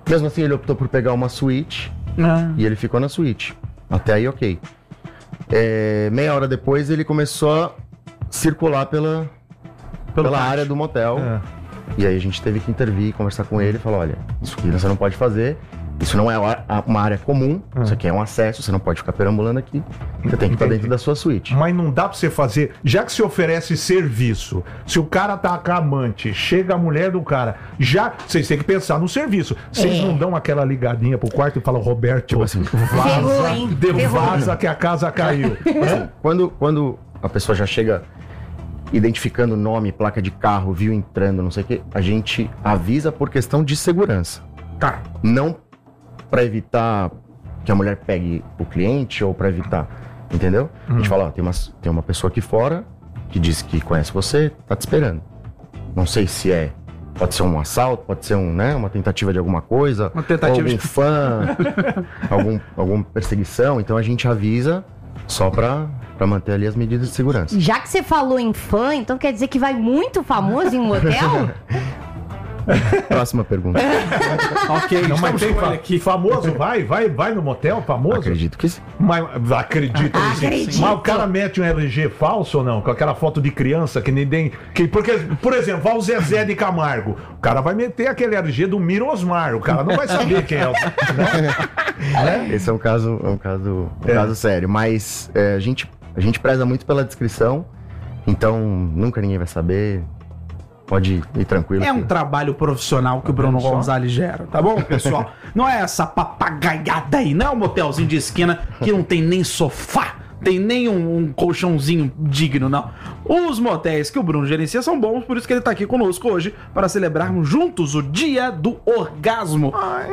Mesmo assim, ele optou por pegar uma suíte e ele ficou na suíte. Até aí, ok. Meia hora depois, ele começou a circular pela área do motel. E aí a gente teve que intervir, conversar com ele e falar, olha, isso aqui você não pode fazer, isso não é uma área comum, isso aqui é um acesso, você não pode ficar perambulando aqui, você tem que estar dentro da sua suíte. Mas não dá pra você fazer, já que se oferece serviço, se o cara tá com a amante, chega a mulher do cara, já, vocês têm que pensar no serviço. Vocês não dão aquela ligadinha pro quarto e falam, Roberto, tipo assim, vaza que a casa caiu. Quando a pessoa já chega identificando nome, placa de carro, viu entrando, não sei o que, a gente avisa por questão de segurança. Tá. Não pra evitar que a mulher pegue o cliente ou pra evitar, entendeu? A gente fala, ó, tem uma pessoa aqui fora que disse que conhece você, tá te esperando. Não sei se pode ser um assalto, pode ser uma tentativa de alguma coisa, uma tentativa algum fã, alguma perseguição, então a gente avisa só pra manter ali as medidas de segurança. Já que você falou em fã, então quer dizer que vai muito famoso em um hotel? Próxima pergunta. Ok, não, mas tem aqui. Famoso vai no motel, famoso? Acredito que sim. Mas acredito. Mas o cara mete um RG falso ou não? Com aquela foto de criança que ninguém... Porque, por exemplo, vai o Zezé de Camargo. O cara vai meter aquele RG do Mirosmar. O cara não vai saber quem é o... Né? Esse é um caso sério. Mas a gente preza muito pela descrição. Então, nunca ninguém vai saber... Pode ir tranquilo. É um trabalho profissional que o Bruno Gonzalez gera, tá bom, pessoal? Não é essa papagaiada aí, não é um motelzinho de esquina que não tem nem sofá, tem nem um colchãozinho digno, não. Os motéis que o Bruno gerencia são bons, por isso que ele tá aqui conosco hoje para celebrarmos juntos o Dia do Orgasmo.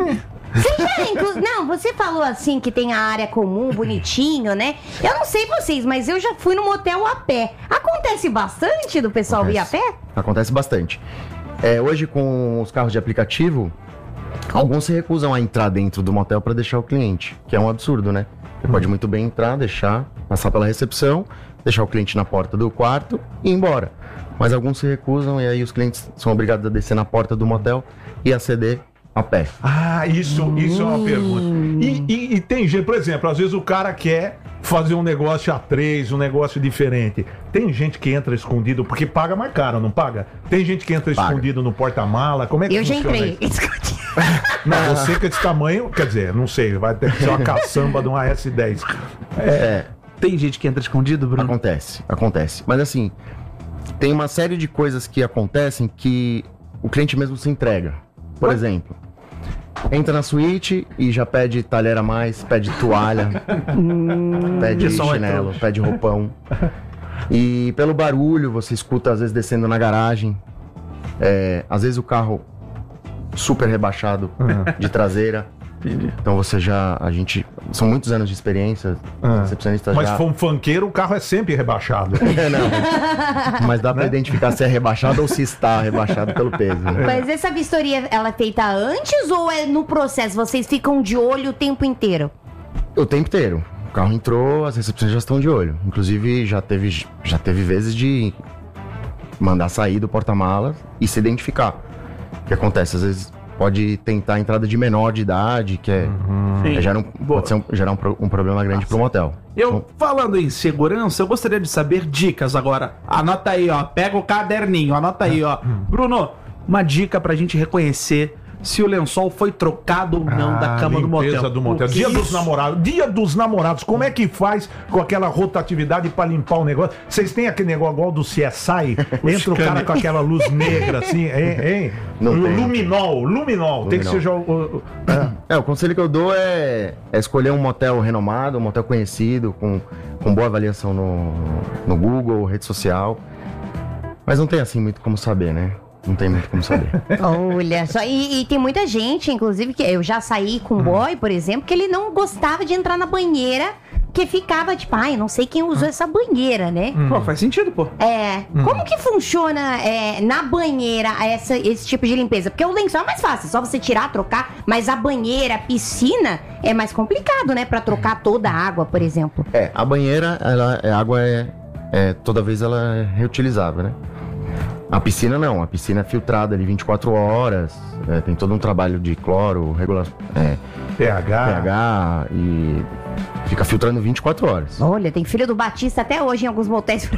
Você falou assim que tem a área comum, bonitinho, né? Eu não sei vocês, mas eu já fui no motel a pé. Acontece bastante do pessoal ir a pé? Acontece bastante. Hoje, com os carros de aplicativo, alguns se recusam a entrar dentro do motel para deixar o cliente, que é um absurdo, né? Você pode muito bem entrar, passar pela recepção, deixar o cliente na porta do quarto e ir embora. Mas alguns se recusam e aí os clientes são obrigados a descer na porta do motel e aceder a pé. Isso é uma pergunta. E tem gente, por exemplo, às vezes o cara quer fazer um negócio a três, um negócio diferente. Tem gente que entra escondido, porque paga mais caro, não paga? Tem gente que entra escondido no porta-mala. Como é que funciona? Eu já entrei escondido. Não, você que é desse tamanho, quer dizer, não sei, vai ter que ser uma caçamba de uma S10. Tem gente que entra escondido, Bruno? Acontece. Mas assim, tem uma série de coisas que acontecem que o cliente mesmo se entrega. Por exemplo, entra na suíte e já pede talher a mais, pede toalha, pede chinelo, pede roupão. E pelo barulho, você escuta às vezes descendo na garagem. Às vezes o carro super rebaixado de traseira. Entendi. Então são muitos anos de experiência, recepcionista. Mas se for um funkeiro, o carro é sempre rebaixado. Mas dá pra identificar se é rebaixado ou se está rebaixado pelo peso. Né? Mas essa vistoria, ela é feita antes ou é no processo? Vocês ficam de olho o tempo inteiro? O tempo inteiro. O carro entrou, as recepções já estão de olho. Inclusive, já teve vezes de mandar sair do porta-malas e se identificar. O que acontece? Às vezes pode tentar a entrada de menor de idade, que pode gerar um problema grande pro motel. Falando em segurança, eu gostaria de saber dicas agora. Anota aí, ó. Pega o caderninho, anota aí, ó. Bruno, uma dica pra gente reconhecer se o lençol foi trocado ou não da cama do motel. Dia dos namorados. Como é que faz com aquela rotatividade pra limpar o negócio? Vocês têm aquele negócio igual do CSI? Entra o cara com aquela luz negra assim, hein? Luminol. Tem que ser o conselho que eu dou é escolher um motel renomado, um motel conhecido, com boa avaliação no Google, rede social. Mas não tem assim muito como saber, né? Não tem muito como saber. Olha só, e tem muita gente, inclusive, que eu já saí com um boy, por exemplo, que ele não gostava de entrar na banheira, que ficava tipo, não sei quem usou essa banheira, né? Pô, faz sentido, pô. Como que funciona na banheira esse tipo de limpeza? Porque o lençol é mais fácil, só você tirar, trocar, mas a banheira, a piscina, é mais complicado, né? Pra trocar toda a água, por exemplo. A banheira, a água toda vez ela é reutilizável, né? A piscina não, a piscina é filtrada ali 24 horas, tem todo um trabalho de cloro, pH e fica filtrando 24 horas. Olha, tem filho do Batista até hoje em alguns motéis.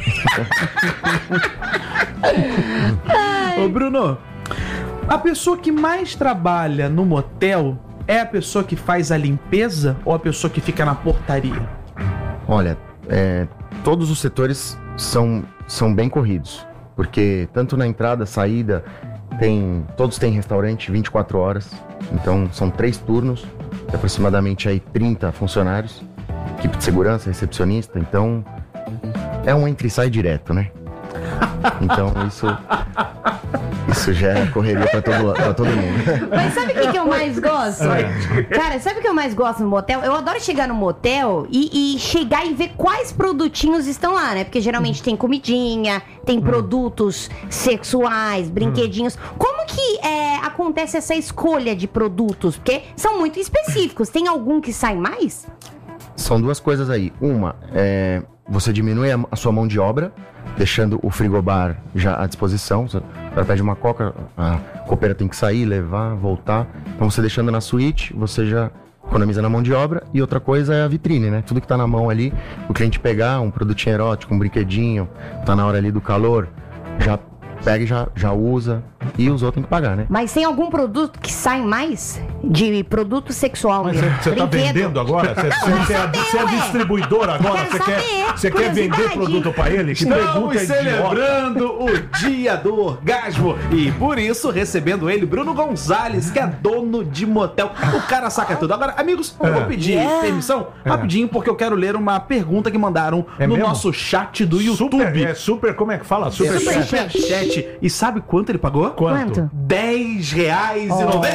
Ô, Bruno, a pessoa que mais trabalha no motel é a pessoa que faz a limpeza ou a pessoa que fica na portaria? Olha, todos os setores são bem corridos, porque tanto na entrada, saída, todos têm restaurante 24 horas, então são 3 turnos, aproximadamente aí 30 funcionários, equipe de segurança, recepcionista, então é um entra e sai direto, né? Então isso já é correria pra todo mundo. Mas sabe o que eu mais gosto? Cara, sabe o que eu mais gosto no motel? Eu adoro chegar no motel e chegar e ver quais produtinhos estão lá, né? Porque geralmente tem comidinha, tem produtos sexuais, brinquedinhos. Como que acontece essa escolha de produtos? Porque são muito específicos. Tem algum que sai mais? São 2 coisas aí. Uma, você diminui a sua mão de obra, deixando o frigobar já à disposição. O cara pede uma coca, a copeira tem que sair, levar, voltar. Então você deixando na suíte, você já economiza na mão de obra. E outra coisa é a vitrine, né? Tudo que tá na mão ali, o cliente pegar um produtinho erótico, um brinquedinho, tá na hora ali do calor, já pega e já usa. E os outros tem que pagar, né? Mas tem algum produto que sai mais? De produto sexual Mas mesmo? você tá vendendo agora? Você é distribuidor agora? Você quer vender produto pra ele? Que pergunta Estamos celebrando o dia do orgasmo e por isso recebendo ele, Bruno Gonzalez, que é dono de motel. O cara saca tudo. Agora, amigos, eu vou pedir permissão rapidinho porque eu quero ler uma pergunta que mandaram no nosso chat do YouTube. Super, como é que fala? Superchat. E sabe quanto ele pagou? Quanto? R$10,90.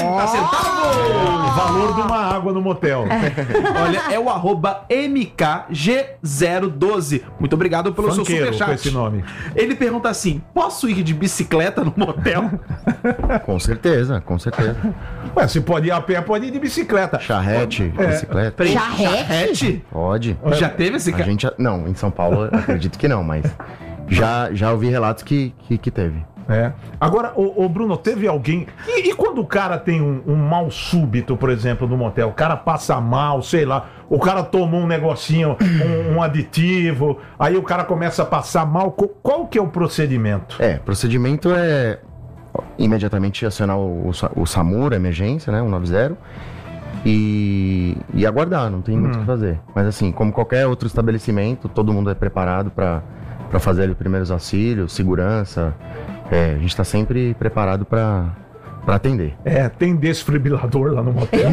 O valor de uma água no motel. Olha, é o @MKG012. Muito obrigado pelo seu superchat. Com esse nome. Ele pergunta assim: posso ir de bicicleta no motel? Com certeza, com certeza. Ué, se pode ir a pé, pode ir de bicicleta. Charrete, bicicleta. Peraí, Charrete? Pode. Já teve esse cara? Não, em São Paulo acredito que não, mas já ouvi relatos que teve. Agora, o Bruno, teve alguém... E quando o cara tem um mal súbito, por exemplo, no motel? O cara passa mal, sei lá, o cara tomou um negocinho, um aditivo, aí o cara começa a passar mal. Qual que é o procedimento? Procedimento é imediatamente acionar o SAMU, a emergência, né, 190, e aguardar, não tem muito o que fazer. Mas assim, como qualquer outro estabelecimento, todo mundo é preparado para fazer ali os primeiros auxílios, segurança. A gente tá sempre preparado para atender. Tem desfibrilador lá no motel.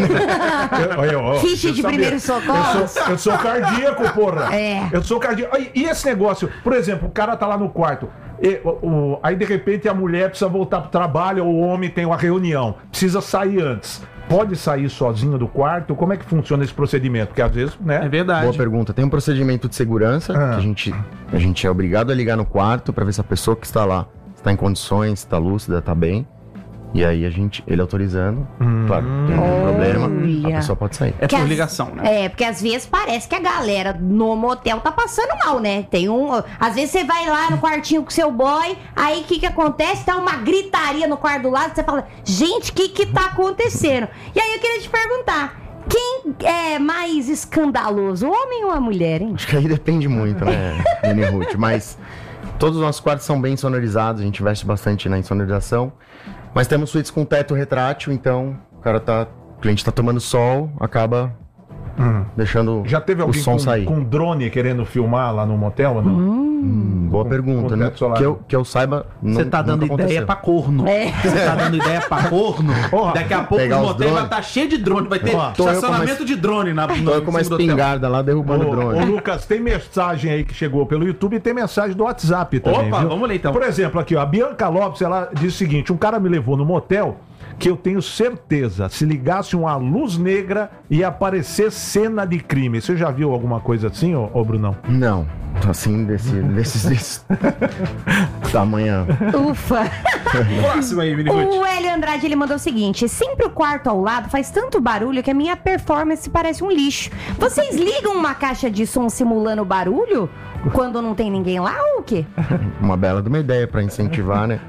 Ficha de primeiro socorro. Eu sou cardíaco, porra. Eu sou cardíaco. E esse negócio, por exemplo, o cara tá lá no quarto. Aí de repente a mulher precisa voltar pro trabalho, ou o homem tem uma reunião, precisa sair antes. Pode sair sozinho do quarto? Como é que funciona esse procedimento? Porque às vezes, né? É verdade. Boa pergunta. Tem um procedimento de segurança que a gente é obrigado a ligar no quarto para ver se a pessoa que está lá está em condições, está lúcida, está bem. E aí ele autorizando, claro, tem algum problema, a pessoa pode sair. É por ligação, né? Porque às vezes parece que a galera no motel tá passando mal, né? Às vezes você vai lá no quartinho com seu boy, aí o que acontece? Tá uma gritaria no quarto do lado, você fala, gente, o que tá acontecendo? E aí eu queria te perguntar, quem é mais escandaloso, o homem ou a mulher, hein? Acho que aí depende muito, né, Dani Ruth? Mas todos os nossos quartos são bem sonorizados, a gente investe bastante na insonorização. Mas temos suítes com teto retrátil, então o cliente tá tomando sol, acaba deixando Já teve o alguém som sair. com drone querendo filmar lá no motel ou não? Boa pergunta, né? Que eu saiba, não. Você tá dando ideia pra corno. Você tá dando ideia pra corno. Daqui a pouco o motel vai estar cheio de drone. Vai ter estacionamento de drone na Tô com uma espingarda lá derrubando o drone. Ô, Lucas, tem mensagem aí que chegou pelo YouTube e tem mensagem do WhatsApp também. Opa, viu? vamos ler então. Por exemplo, aqui, ó, a Bianca Lopes, ela diz o seguinte: um cara me levou no motel que eu tenho certeza, se ligasse uma luz negra, ia aparecer cena de crime. Você já viu alguma coisa assim, ô Brunão? Não. Assim, desse tamanho. Ufa! Próximo aí, Miniguti. O Hélio Andrade, ele mandou o seguinte: sempre o quarto ao lado faz tanto barulho que a minha performance parece um lixo. Vocês ligam uma caixa de som simulando barulho quando não tem ninguém lá ou o quê? Uma bela de uma ideia pra incentivar, né?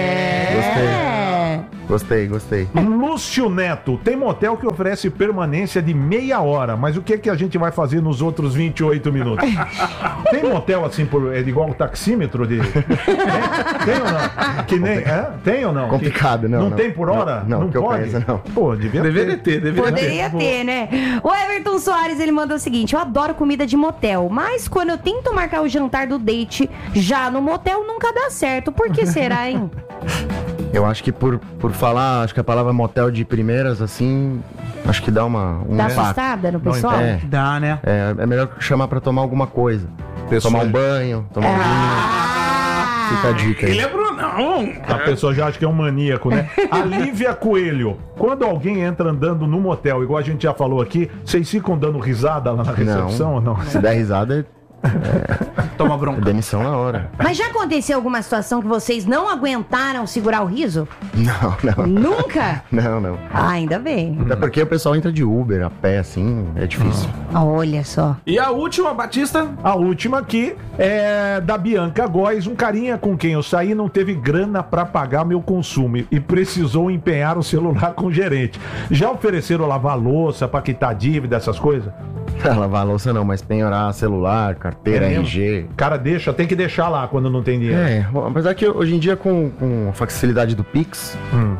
Gostei. Lúcio Neto, tem motel que oferece permanência de meia hora, mas o que é que a gente vai fazer nos outros 28 minutos? Tem motel assim, é igual o taxímetro de... Tem ou não? Que nem... Tem ou não? Complicado, não. Não tem por hora? Não que eu pode? conheça, não. Pô, deveria ter. Poderia ter, né? O Everton Soares, ele mandou o seguinte: eu adoro comida de motel, mas quando eu tento marcar o jantar do date já no motel, nunca dá certo. Por que será, hein? Eu acho que por falar, acho que a palavra motel de primeiras, assim, acho que dá um Dá impacto. assustada no pessoal? É. Dá, né? É melhor chamar pra tomar alguma coisa. Tomar um banho, tomar um vinho. Fica a dica aí. Ele é Brunão. A pessoa já acha que é um maníaco, né? A Lívia Coelho, quando alguém entra andando no motel, igual a gente já falou aqui, vocês ficam dando risada lá na recepção ou não? Se der risada, Toma é bronca. demissão na hora. Mas já aconteceu alguma situação que vocês não aguentaram segurar o riso? Não. Nunca? Não. Ah, ainda bem. Até porque o pessoal entra de Uber, a pé, assim, é difícil. Olha só. E a última, Batista? A última aqui é da Bianca Góes. Um carinha com quem eu saí não teve grana pra pagar meu consumo e precisou empenhar o celular com o gerente. Já ofereceram lavar louça pra quitar dívida, essas coisas? Lavar a louça não, mas penhorar celular, carteira, mesmo? RG. O cara tem que deixar lá quando não tem dinheiro. Bom, apesar que hoje em dia com a facilidade do Pix,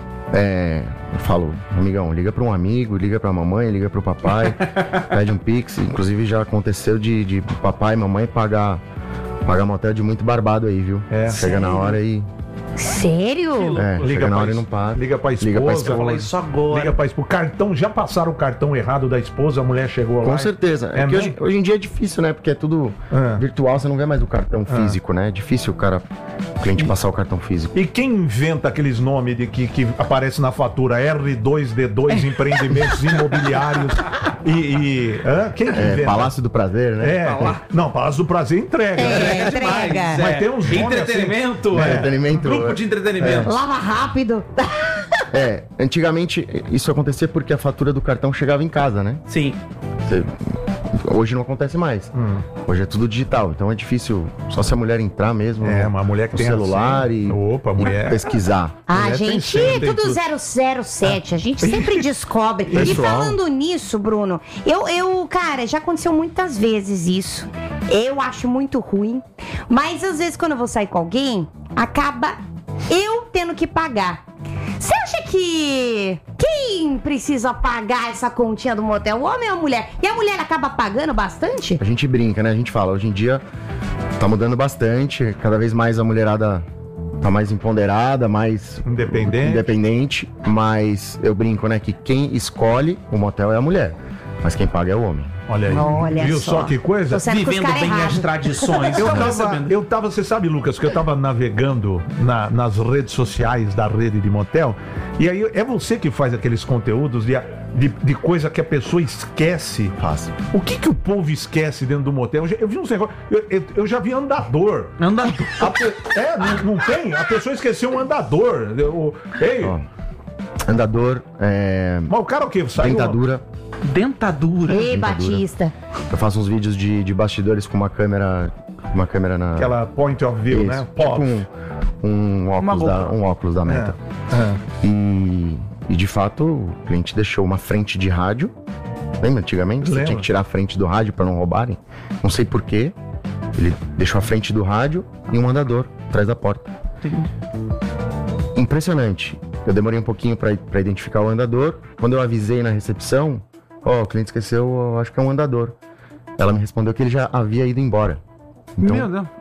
eu falo, amigão, liga pra um amigo, liga pra mamãe, liga pro papai, pede um Pix. Inclusive já aconteceu de papai e mamãe pagar motel de muito barbado aí, viu? Chega na hora e... Sério? Chega na hora e não para. Liga pra esposa. Liga pra esposa. Fala isso agora. Liga pra esposa. Cartão, já passaram o cartão errado da esposa, a mulher chegou lá. Com certeza. É que hoje em dia é difícil, né? Porque é tudo virtual, você não vê mais o cartão físico, né? É difícil o cliente passar o cartão físico. E quem inventa aqueles nomes que aparece na fatura? R2D2 Empreendimentos Imobiliários quem que inventa? Palácio do Prazer, né? Não, Palácio do Prazer entrega. né? Entrega. Mas tem uns nomes Entretenimento. assim, Entretenimento. Grupo de entretenimento. Lava rápido. Antigamente isso acontecia porque a fatura do cartão chegava em casa, né? Sim. Hoje não acontece mais. Hoje é tudo digital, então é difícil só se a mulher entrar mesmo uma mulher que no tem celular assim. e Opa, mulher. pesquisar. Mulher tem Gente, senha, tem tudo tudo. 007, a gente sempre descobre. E Pessoal. falando nisso, Bruno, cara, já aconteceu muitas vezes isso. Eu acho muito ruim, mas às vezes quando eu vou sair com alguém, acaba eu tendo que pagar. Você acha que quem precisa pagar essa continha do motel, o homem ou a mulher? E a mulher acaba pagando bastante? A gente brinca, né? A gente fala, hoje em dia tá mudando bastante, cada vez mais a mulherada tá mais empoderada, mais independente, mas eu brinco, né, que quem escolhe o motel é a mulher, mas quem paga é o homem. Olha aí. Olha Viu só. só que coisa? Tô saindo com os Vivendo caras bem errados. as tradições. Eu tava, você sabe, Lucas, que eu tava navegando nas redes sociais da rede de motel, e aí é você que faz aqueles conteúdos de coisa que a pessoa esquece. Fácil. O que o povo esquece dentro do motel? Eu vi uns negócios, eu já vi andador. Andador. Não tem? A pessoa esqueceu um andador. Andador, Mas o cara o quê? Saiu? dentadura. Ei, Dentadura. Batista. Eu faço uns vídeos de bastidores com uma câmera na... Aquela point of view, né? Tipo um óculos da Meta. E de fato, o cliente deixou uma frente de rádio. Lembra antigamente? Você tinha que tirar a frente do rádio para não roubarem. Não sei porquê. Ele deixou a frente do rádio e um andador atrás da porta. Impressionante. Eu demorei um pouquinho para identificar o andador. Quando eu avisei na recepção, o cliente esqueceu, acho que é um andador. Ela me respondeu que ele já havia ido embora. Então, Meu Deus.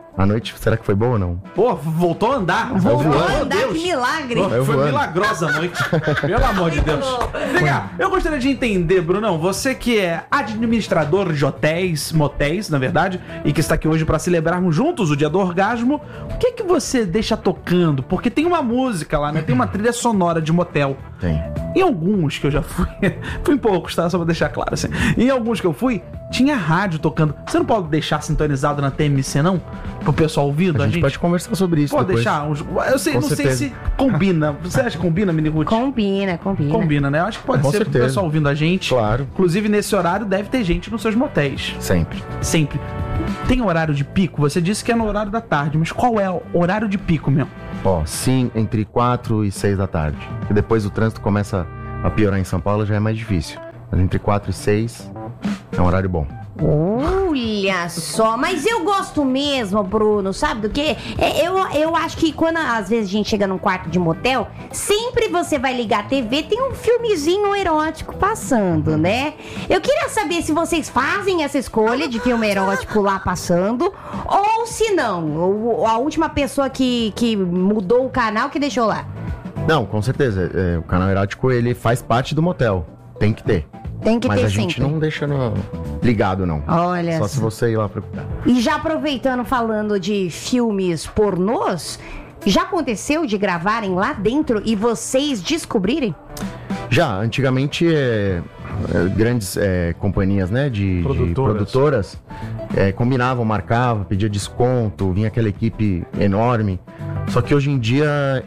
A noite, será que foi boa ou não? Pô, voltou a andar. Voltou Meu a andar, Deus. que milagre. Pô, Eu foi voando. milagrosa a noite. Pelo amor de Deus. Vem cá, eu gostaria de entender, Brunão, você que é administrador de hotéis, motéis, na verdade, e que está aqui hoje para celebrarmos juntos o Dia do Orgasmo, o que que você deixa tocando? Porque tem uma música lá, né? Tem uma trilha sonora de motel. Tem. Em alguns que eu já fui, fui em poucos, tá? Só pra deixar claro assim. Em alguns que eu fui, tinha rádio tocando. Você não pode deixar sintonizado na TMC, não? Pro pessoal ouvindo A gente pode conversar sobre isso Pode depois. deixar uns. Eu sei, Com não sei certeza. se combina. Você acha que combina, Mini Ruth? Combina. Combina, né? Eu acho que pode Com ser pro certeza. pessoal ouvindo a gente. Claro. Inclusive, nesse horário deve ter gente nos seus motéis. Sempre. Sempre. Tem horário de pico? Você disse que é no horário da tarde, mas qual é o horário de pico mesmo? Ó, sim, entre 4 e 6 da tarde. E depois o trânsito começa a piorar em São Paulo, já é mais difícil. Mas entre 4 e 6 é um horário bom. Olha só, mas eu gosto mesmo, Bruno, sabe do quê? Eu acho que quando às vezes a gente chega num quarto de motel, sempre você vai ligar a TV, tem um filmezinho erótico passando, né? Eu queria saber se vocês fazem essa escolha de filme erótico lá passando, ou se não, a última pessoa que mudou o canal que deixou lá. Não, com certeza. O canal erótico, ele faz parte do motel. Tem que ter. Tem que Mas ter a gente sempre. não deixa ligado, não. Olha Só só. se você ir lá procurar. E já aproveitando, falando de filmes pornôs, já aconteceu de gravarem lá dentro e vocês descobrirem? Já, antigamente, grandes companhias, né, de produtoras combinavam, marcavam, pedia desconto, vinha aquela equipe enorme. Só que hoje em dia,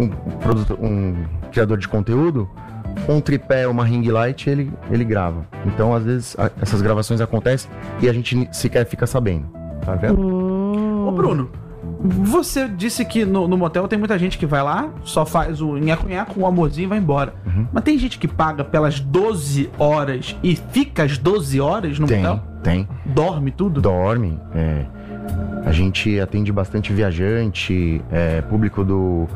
um criador de conteúdo, com um tripé, uma ring light, ele grava. Então, às vezes, essas gravações acontecem e a gente sequer fica sabendo. Tá vendo? Ô, Bruno, você disse que no motel tem muita gente que vai lá, só faz o nhaco-nhaco, o amorzinho e vai embora. Mas tem gente que paga pelas 12 horas e fica as 12 horas no motel? Tem. Dorme tudo? Dorme. A gente atende bastante viajante, público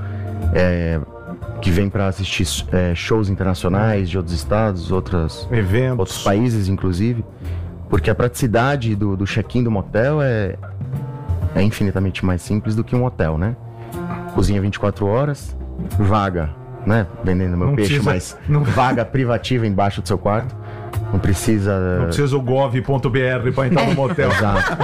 que vem para assistir shows internacionais de outros estados, outros Eventos. países, inclusive. Porque a praticidade do check-in do motel é infinitamente mais simples do que um hotel, né? Cozinha 24 horas, vaga, né? Vendendo meu Não peixe, precisa- mas vaga privativa embaixo do seu quarto. Não precisa... Não precisa o gov.br pra entrar no motel. Exato.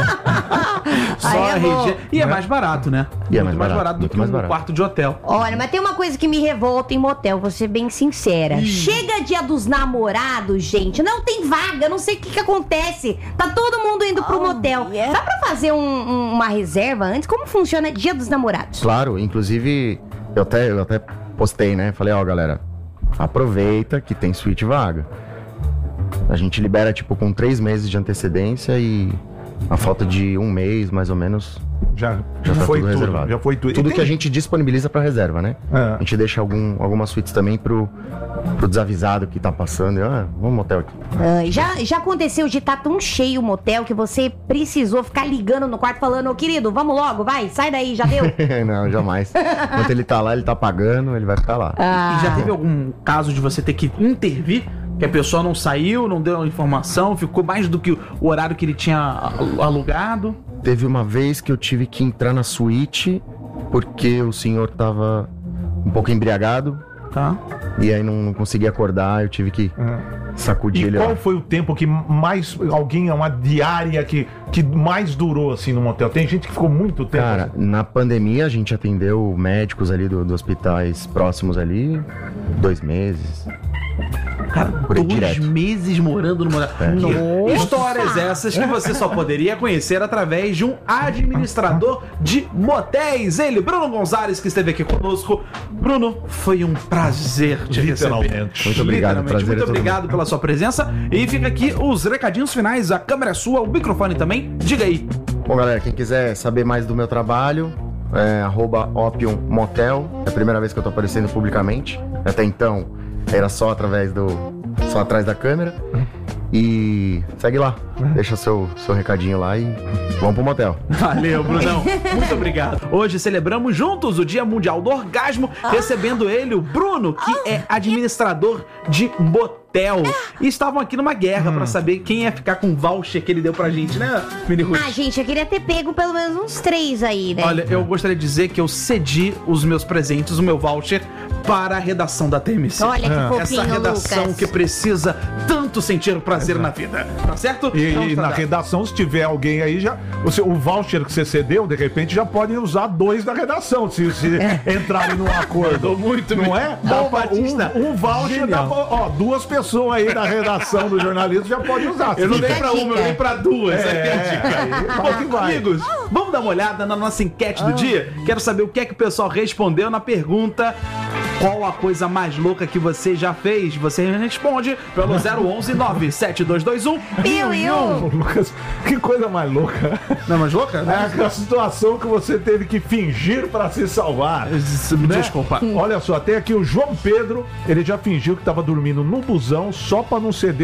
Só Aí é bom. RG. E é mais barato, né? E é muito mais barato, do muito que mais um barato. quarto de hotel. Olha, mas tem uma coisa que me revolta em motel, vou ser bem sincera. Chega dia dos namorados, gente, não tem vaga, não sei o que acontece. Tá todo mundo indo pro motel. Dá pra fazer uma reserva antes? Como funciona dia dos namorados? Claro, inclusive, eu até postei, né? Falei, ó, galera, aproveita que tem suíte vaga. A gente libera, tipo, com 3 meses de antecedência e a falta de 1 mês, mais ou menos, Já já tá foi tudo tudo. reservado. Já foi tudo. Tudo E que tem- a gente disponibiliza pra reserva, né? É. A gente deixa algumas suítes também pro desavisado que tá passando. Vamos no motel aqui. Já aconteceu de estar tão cheio o motel que você precisou ficar ligando no quarto falando, ô querido, vamos logo, vai, sai daí, já deu? Não, jamais. Enquanto ele tá lá, ele tá pagando, ele vai ficar lá. E já teve algum caso de você ter que intervir? Que a pessoa não saiu, não deu a informação, ficou mais do que o horário que ele tinha alugado? Teve uma vez que eu tive que entrar na suíte porque o senhor tava um pouco embriagado Tá. e aí não conseguia acordar, eu tive que sacudir E ele qual lá. foi o tempo que mais uma diária que mais durou assim no motel? Tem gente que ficou muito tempo. Cara, assim. na pandemia a gente atendeu médicos ali dos hospitais próximos ali, 2 meses. Cara, Por aí 2 direto. meses morando no motel. Que histórias essas que você só poderia conhecer através de um administrador de motéis. Ele, Bruno Gonzalez, que esteve aqui conosco. Bruno, foi um prazer te receber. Literalmente. Muito obrigado, Literalmente. prazer é Muito todo obrigado pela sua presença. E fica aqui os recadinhos finais. A câmera é sua, o microfone também. Diga aí. Bom, galera, quem quiser saber mais do meu trabalho, @Opium Motel. É a primeira vez que eu tô aparecendo publicamente. Até então, era só atrás da câmera. E segue lá, deixa seu recadinho lá e vamos pro motel. Valeu, Brunão. Muito obrigado. Hoje celebramos juntos o Dia Mundial do Orgasmo, recebendo ele, o Bruno, que é administrador de motel. E estavam aqui numa guerra pra saber quem ia ficar com o voucher que ele deu pra gente, né, Mini Ruth? Ah, gente, eu queria ter pego pelo menos uns 3 aí, né? Olha, eu gostaria de dizer que eu cedi os meus presentes, o meu voucher, para a redação da TMC. Olha que fofinho, Essa redação Lucas. que precisa tanto sentir prazer na vida. Tá certo? E Então, na tá. redação, se tiver alguém aí, já o voucher que você cedeu, de repente, já podem usar 2 da redação, se entrarem num acordo. Muito Não bem. é? Dá Ô, pra, Batista, um voucher, dá genial. pra, 2 pessoas aí da redação do jornalismo já podem usar. Eu não Fica dei a pra uma, eu dica. dei pra 2. É, Aí tem a dica. aí, vai que vai. Amigos, vamos dar uma olhada na nossa enquete do dia? Quero saber o que é que o pessoal respondeu na pergunta: qual a coisa mais louca que você já fez? Você responde pelo 011 97221 Piu. Lucas, que coisa mais louca. Não é mais louca? É aquela situação que você teve que fingir pra se salvar. Me Né? desculpa. Olha só, tem aqui o João Pedro, ele já fingiu que tava dormindo no busão só pra não ceder